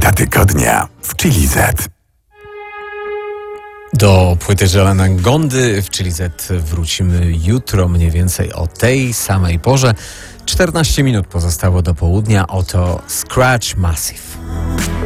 Płyta tygodnia w Chili Z. Do płyty Jelena Gondy w Chili Z wrócimy jutro mniej więcej o tej samej porze. 14 minut pozostało do południa. Oto Scratch Massive.